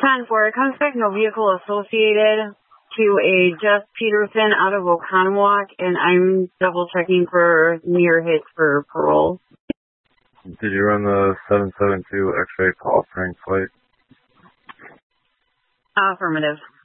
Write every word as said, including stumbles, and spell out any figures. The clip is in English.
ten four, it comes back no vehicle associated to a Jeff Peterson out of Oconomowoc, and I'm double checking for near hits for parole. Did you run the seven seven two X-ray Paul Frank flight? Affirmative.